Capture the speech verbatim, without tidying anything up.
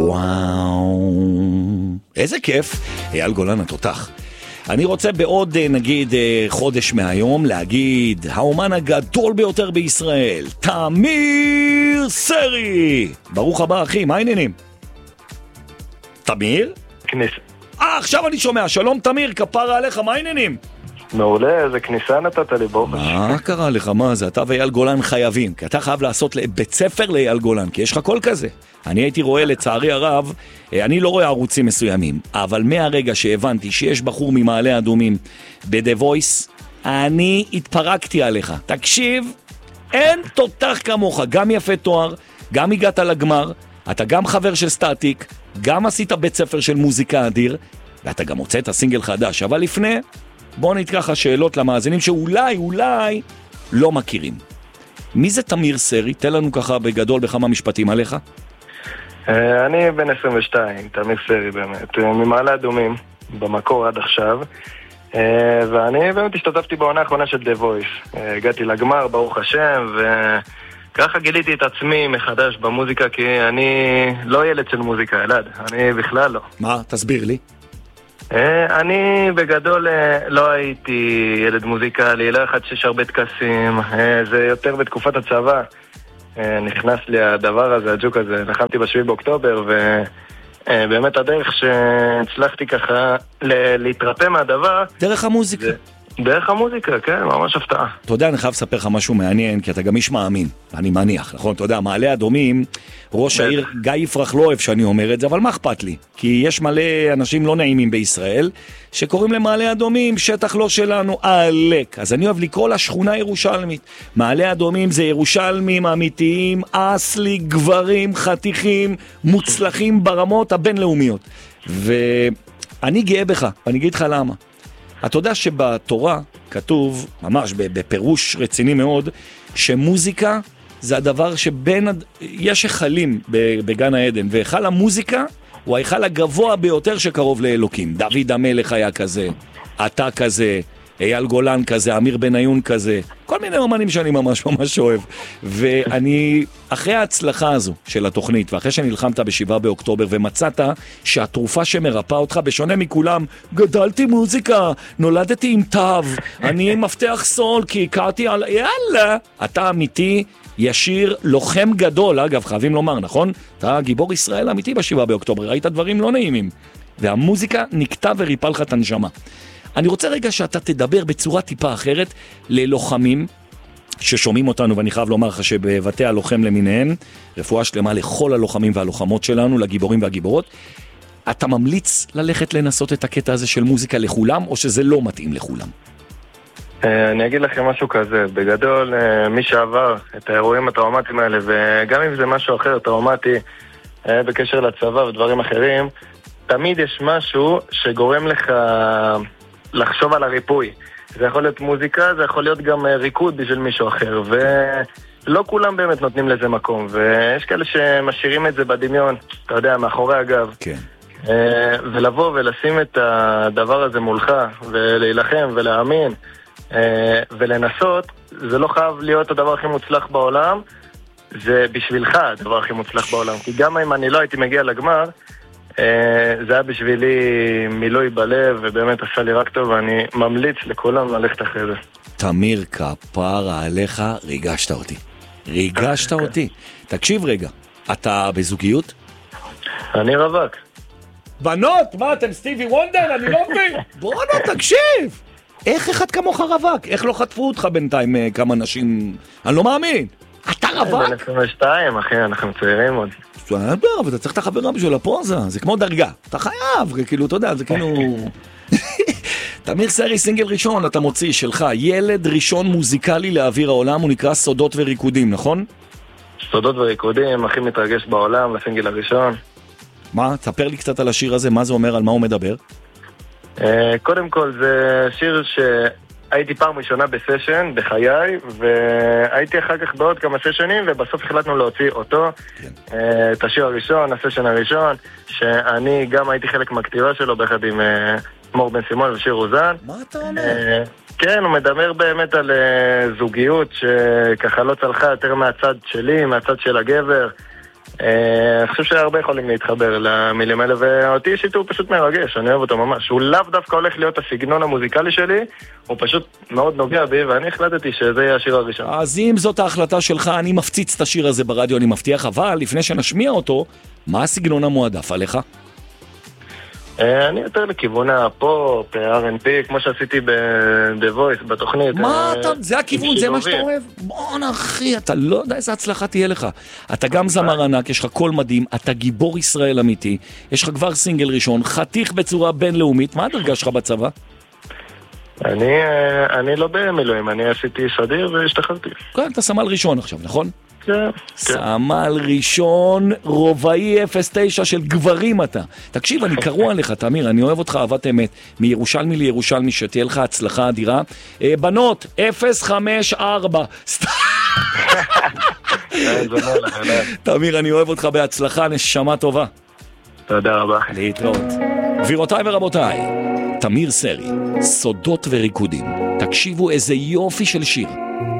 וואו, איזה כיף. אייל גולן התותח. אני רוצה בעוד נגיד חודש מהיום להגיד האומן הגדול ביותר בישראל, תמיר סרי. ברוך הבא אחי, מה העניינים? תמיר? כניס. אה, עכשיו אני שומע, שלום תמיר, כפרה עליך, מה העניינים? מעולה, איזה כניסה נתת לי, ברוך השם. מה קרה לך, מה זה? אתה ואייל גולן חייבים, כי אתה חייב לעשות בית ספר לאייל גולן, כי יש לך קול כזה. אני הייתי רואה לצערי הרב, אני לא רואה ערוצים מסוימים, אבל מהרגע שהבנתי שיש בחור ממעלה אדומים ב-The Voice, אני התפרקתי עליך. תקשיב, אין תותח כמוך, גם יפה תואר, גם הגעת לגמר, אתה גם חבר של סטטיק, גם עשית בית ספר של מוזיקה אדיר, ואתה גם הוצאת סינגל חדש, אבל לפני, בואו נתקח שאלות למאזינים שאולי, אולי, לא מכירים. מי זה תמיר סרי? תן לנו ככה בגדול בכמה משפטים עליך. אני בן עשרים ושתיים, תמיר סרי באמת, ממעלה אדומים, במקור עד עכשיו, ואני באמת השתתפתי בעונה האחרונה של The Voice. הגעתי לגמר, ברוך השם, וככה גיליתי את עצמי מחדש במוזיקה, כי אני לא ילד של מוזיקה, ילד, אני בכלל לא. מה? תסביר לי. אני בגדול לא הייתי ילד מוזיקלי, לא אחד שיש הרבה טקסים, זה יותר בתקופת הצבא. נכנס לי הדבר הזה, הג'וק הזה, לחמתי בשביעי באוקטובר, ובאמת הדרך שהצלחתי ככה להתרפא מהדבר... דרך המוזיקה. זה... דרך המוזיקה, כן, ממש הפתעה. אתה יודע, אני חייב לספר לך משהו מעניין, כי אתה גם איש מאמין, אני מניח, נכון? אתה יודע, מעלה אדומים, ראש העיר גיא יפרח לא אוהב שאני אומר את זה, אבל מה אכפת לי? כי יש מלא אנשים לא נעימים בישראל, שקוראים למעלה אדומים, שטח לא שלנו, עלק. אז אני אוהב לקרוא לה שכונה ירושלמית. מעלה אדומים זה ירושלמים אמיתיים, אסלי, גברים, חתיכים, מוצלחים ברמות הבינלאומיות. ואני גאה בך, ואני אגיד לך למה. אתה יודע שבתורה כתוב, ממש בפירוש רציני מאוד, שמוזיקה זה הדבר שבין, יש היכלים בגן העדן, והיכל המוזיקה הוא ההיכל הגבוה ביותר שקרוב לאלוקים. דוד המלך היה כזה, אתה כזה, אייל גולן כזה, אמיר בניון כזה, כל מיני אומנים שאני ממש ממש אוהב. ואני, אחרי ההצלחה הזו של התוכנית, ואחרי שנלחמת בשבעה באוקטובר, ומצאת שהתרופה שמרפא אותך, בשונה מכולם, גדלתי מוזיקה, נולדתי עם תו, אני מפתח סול, כי הכרתי על... יאללה! אתה אמיתי, ישיר, לוחם גדול, אגב, חייבים לומר, נכון? אתה גיבור ישראל אמיתי בשבעה באוקטובר, ראית דברים לא נעימים. והמוזיקה נקטע וריפא לך את הנשמה. אני רוצה רגע שאתה תדבר בצורה טיפה אחרת ללוחמים ששומעים אותנו, ואני חייב לומר לך שבבתי הלוחם למיניהם, רפואה שלמה לכל הלוחמים והלוחמות שלנו, לגיבורים והגיבורות. אתה ממליץ ללכת לנסות את הקטע הזה של מוזיקה לכולם, או שזה לא מתאים לכולם? אני אגיד לכם משהו כזה, בגדול מי שעבר את האירועים הטראומטיים האלה, וגם אם זה משהו אחר טראומטי בקשר לצבא ודברים אחרים, תמיד יש משהו שגורם לך לחשוב על הריפוי. זה יכול להיות מוזיקה, זה יכול להיות גם ריקוד בשביל מישהו אחר, ולא כולם באמת נותנים לזה מקום, ויש כאלה שמשאירים את זה בדמיון, אתה יודע, מאחורי הגב. כן. ולבוא ולשים את הדבר הזה מולך, ולהילחם ולהאמין, ולנסות, זה לא חייב להיות הדבר הכי מוצלח בעולם, זה בשבילך הדבר הכי מוצלח בעולם, כי גם אם אני לא הייתי מגיע לגמר, זה היה בשבילי מילוי בלב, ובאמת עשה לי רק טוב, ואני ממליץ לכולם ללכת אחרי זה. תמיר, כפרה עליך, ריגשת אותי. ריגשת אותי. תקשיב רגע, אתה בזוגיות? אני רווק. בנות, מה אתם סטיבי וונדר? אני לא מבין. בואו תקשיב. איך אחד כמוך רווק? איך לא חטפו אותך בינתיים כמה נשים? אני לא מאמין. אתה רווק? זה עשרים ושתיים, אחי, אנחנו צעירים עוד. אבל אתה צריך את החברה בשביל הפוזה, זה כמו דרגה, אתה חייב, כאילו, אתה יודע, זה כאילו... תמיר סרי, סינגל ראשון, אתה מוציא שלך, ילד ראשון מוזיקלי לאוויר העולם, הוא נקרא סודות וריקודים, נכון? סודות וריקודים, הכי מתרגש בעולם, לסינגל הראשון. מה? תספר לי קצת על השיר הזה, מה זה אומר, על מה הוא מדבר? קודם כל, זה שיר ש... הייתי פעם ראשונה בסשן בחיי, והייתי אחר כך בעוד כמה סשנים, ובסוף החלטנו להוציא אותו, כן. את השיר הראשון, הסשן הראשון, שאני גם הייתי חלק מהכתיבה שלו, ביחד עם מור בן סימון ושיר אוזן. מה אתה אומר? כן, הוא מדבר באמת על זוגיות, שככה לא צלחה יותר מהצד שלי, מהצד של הגבר, אני חושב שהרבה יכולים להתחבר למילים האלה, ואותי אישית הוא פשוט מרגש, אני אוהב אותו ממש. הוא לאו דווקא הולך להיות הסגנון המוזיקלי שלי, הוא פשוט מאוד נוגע בי, ואני החלטתי שזה יהיה השיר הראשון. אז אם זאת ההחלטה שלך, אני מפציץ את השיר הזה ברדיו, אני מבטיח, אבל לפני שנשמיע אותו, מה הסגנון המועדף עליך? אני יותר לכיוון הפופ, אר אנד בי, כמו שעשיתי ב-The Voice, בתוכנית. מה אתה, זה הכיוון, זה מה שאתה אוהב? בוא אחי, אתה לא יודע איזה הצלחה תהיה לך. אתה גם זמר ענק, יש לך קול מדהים, אתה גיבור ישראל אמיתי, יש לך כבר סינגל ראשון, חתיך בצורה בינלאומית, מה הדרגה שלך בצבא? אני, אני לא במילואים, אני עשיתי סדיר והשתחררתי. כן, אתה סמל ראשון עכשיו, נכון? כן. סמל ראשון, רובעי אפס תשע של גברים אתה. תקשיב, אני קרוע לך, תמיר, אני אוהב אותך אהבת אמת. מירושלמי לירושלמי, שתהיה לך הצלחה אדירה. בנות, אפס חמש ארבע. תמיר, אני אוהב אותך בהצלחה, נשמה טובה. תודה רבה. להתראות. גבירותיי ורבותיי, תמיר סרי, סודות וריקודים. תקשיבו איזה יופי של שיר.